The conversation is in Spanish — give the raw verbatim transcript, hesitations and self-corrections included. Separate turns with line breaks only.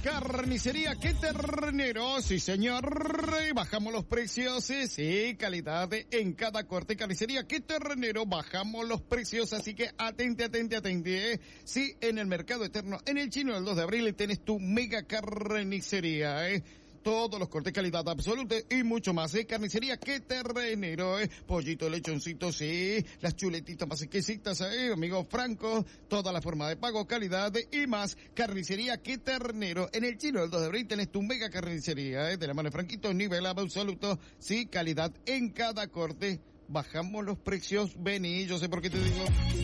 Carnicería Qué Ternero, sí señor, y bajamos los precios, sí, sí, calidad en cada corte. Carnicería Qué Ternero, bajamos los precios, así que atente, atente, atente, eh. Sí, en el Mercado Eterno, en el Chino del dos de abril, tenés tu mega carnicería, eh. Todos los cortes, calidad absoluta y mucho más, ¿eh? Carnicería Qué Ternero, ¿eh? Pollito, lechoncito, sí. Las chuletitas más exquisitas, ¿eh? Amigo Franco. Toda la forma de pago, calidad y más. Carnicería Qué Ternero. En el Chino del dos de abril tenés tu mega carnicería, ¿eh? De la mano de Franquito, nivel absoluto. Sí, calidad en cada corte. Bajamos los precios, vení, yo sé por qué te digo.